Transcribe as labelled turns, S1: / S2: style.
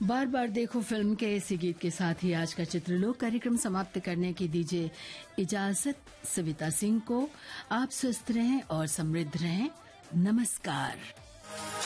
S1: बार बार देखो फिल्म के इसी गीत के साथ ही आज का चित्रलोक कार्यक्रम समाप्त करने की दीजिए इजाजत। सविता सिंह को। आप स्वस्थ रहें और समृद्ध रहें। नमस्कार।